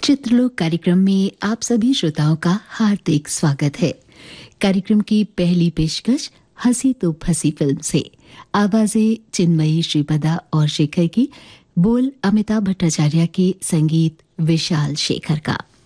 चित्रलोक कार्यक्रम में आप सभी श्रोताओं का हार्दिक स्वागत है। कार्यक्रम की पहली पेशकश हंसी तो फंसी फिल्म से। आवाजें चिन्मयी, श्रीपदा और शेखर की, बोल अमिताभ भट्टाचार्य की, संगीत विशाल शेखर का।